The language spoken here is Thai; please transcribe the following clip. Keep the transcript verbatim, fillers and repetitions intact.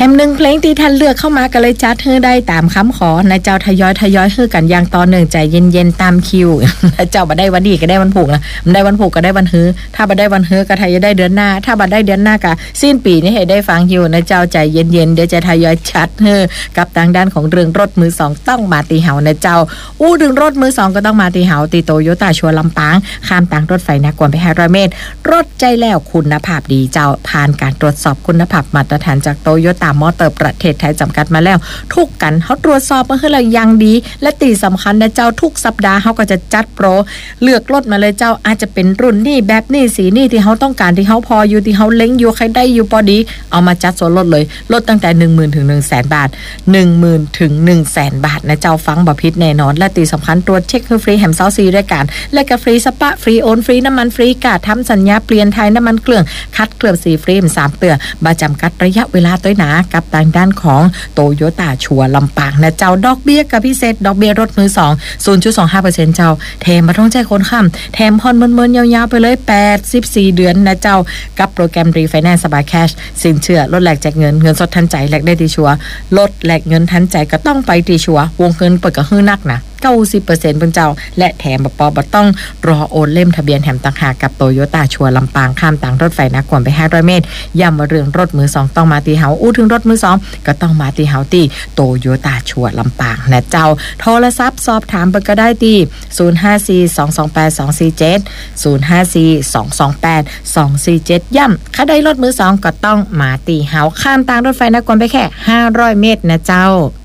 มหนึ่งเพลงที่ท่านเลือกเข้ามาก็เลยจัดให้ได้ตามคำขอนะเจ้าทยอยทยอยให้กันอย่างต่อเนื่องใจเย็นๆตามคิวเจ้าบ่ได้วันดีก็ได้วันผูกนะมันได้วันผูกก็ได้วันฮื้อถ้าบ่ได้วันฮื้อก็ทยอยได้เดือนหน้าถ้าบ่ได้เดือนหน้าก็สิ้นปีนี้ให้ได้ฟังอยู่นะเจ้าใจเย็นๆเดี๋ยวจะทยอยจัดให้กับทางด้านของเรื่องรถมือสองต้องมาตีเห่านะเจ้าอู้ถึงรถมือสองก็ต้องมาตีเห่าตีโตโยต้าชัวร์ลำปางข้ามทางรถไฟนะกว่าไปห้าร้อยเมตรรถใจแล้วคุณภาพดีเจ้าผ่านการตรวจสอบคุณภาพมาตรฐานจากโตโยต้ามอเตอร์ประเทศไทยจำกัดมาแล้วทุกกันเขาตรวจสอบมาให้เราอย่างดีและตีสำคัญนะเจ้าทุกสัปดาห์เขาก็จะจัดโปรเลือกรถมาเลยเจ้าอาจจะเป็นรุ่นนี้แบบนี้สีนี้ที่เขาต้องการที่เขาพออยู่ที่เขาเล้งอยู่ใครได้อยู่พอดีเอามาจัดส่วนลดเลยลดตั้งแต่ หนึ่งหมื่น ถึง หนึ่งแสน บาท หนึ่งหมื่น ถึง หนึ่งแสน บาทนะเจ้าฟังบ่ผิดแน่นอนและตีสำคัญตรวจเช็คคือฟรีแฮมเซาซีด้วยกันและก็ฟรีสปะฟรีโอนฟรีน้ำมันฟรีกาดทำสัญญาเปลี่ยนไทยน้ำมันเครื่องคัดเคลือบสีฟรีสามเตือบ่จำกัดระยะเวลาต้อยหนากับทางด้านของโตโยต้าชัวร์ลำปางนะเจ้าดอกเบี้ยกับพิเศษดอกเบี้ยรถมือสอง ศูนย์จุดสองห้าเปอร์เซ็นต์ เจ้าแถมมาต้องใจคนข้ามแถมผ่อนเมินๆยาวๆไปเลยแปดสิบสี่เดือนนะเจ้ากับโปรแกรมรีไฟแนนซ์สบายแคชสินเชื่อลดแลกแจกเงินเงินสดทันใจแลกได้ที่ชัวร์ลดแลกเงินทันใจก็ต้องไปที่ชัวร์วงเงินเปิดก็ฮื้อนักนะเก้าสิบเปอร์เซ็นต์ เพิ่นเจ้าและแถมบ่ปอบ่ต้องรอโอนเล่มทะเบียนแถมต่างหากกับโตโยต้าชัวร์ลำปางข้ามต่างรถไฟนะกว่าไปห้าร้อยเมตรย้ำว่าเรื่องรถมือสองต้องมาตีเฮาอู้ถึงรถมือสองก็ต้องมาตีเฮาตีโตโยต้าชัวร์ลำปางนะเจ้าโทรศัพท์สอบถามเพิ่นก็ได้ที่ศูนย์ ห้า สี่ สอง สอง แปด สอง สี่ เจ็ด ศูนย์ ห้า สี่ สอง สอง แปด สอง สี่ เจ็ดย้ำถ้าได้รถมือสองก็ต้องมาตีเฮาข้ามต่างรถไฟนะกว่าไปแค่ห้าร้อยเมตรนะเจ้า